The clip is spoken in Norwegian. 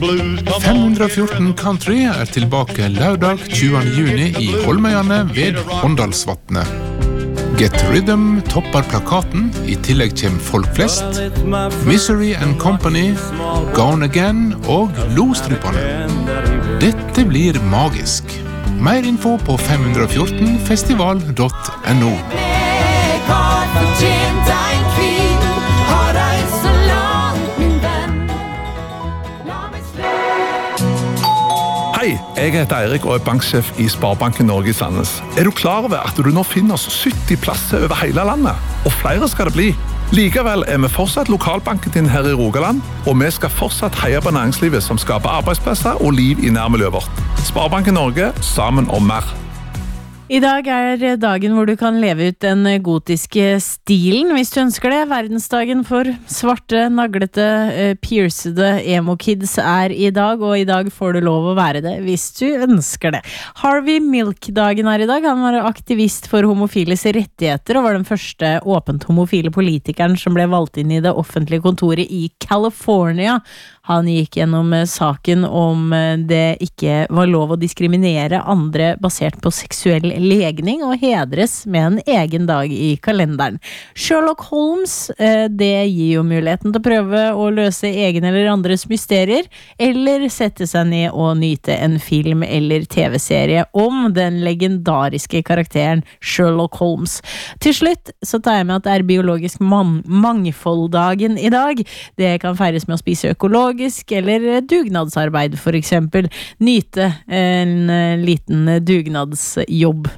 514 Country tilbake lørdag 20. juni i Holmøyane ved Åndalsvatnet. Get Rhythm toppar plakaten, i tillegg kjem Folk Flest, Misery and Company, Gone Again og Lostrupane. Dette blir magisk. Mer info på 514festival.no. Hei, jeg heter Eirik og banksjef i Sparebanken Norge i Sandnes. Du klar over at du nå finner oss 70 plasser over hele landet? Og flere skal det bli. Likevel vi fortsatt lokalbanken din her i Rogaland, og vi skal fortsatt heie på næringslivet som skaper arbeidsplasser og liv i nærmiljøet vårt. Sparebanken Norge, sammen om mer. I dag dagen hvor du kan leve ut den gotiske stilen, hvis du ønsker det. Verdensdagen for svarte, naglete, piercede emo-kids i dag, og i dag får du lov å være det hvis du ønsker det. Harvey Milk-dagen i dag. Han var aktivist for homofiles rettigheter, og var den første åpent homofile politikeren som ble valgt inn i det offentlige kontoret i California. Han gikk gjennom saken om det ikke var lov å diskriminere andre basert på seksuell legning og hedres med en egen dag i kalenderen. Sherlock Holmes, det gir jo muligheten til å prøve å løse egen eller andres mysterier, eller sette seg ned og nyte en film eller TV-serie om den legendariske karakteren Sherlock Holmes. Til slutt så tar jeg med at det biologisk mangfolddagen i dag. Det kan feires med å spise økologisk, eller dugnadsarbeid for eksempel. Nyte en liten dugnadsjobb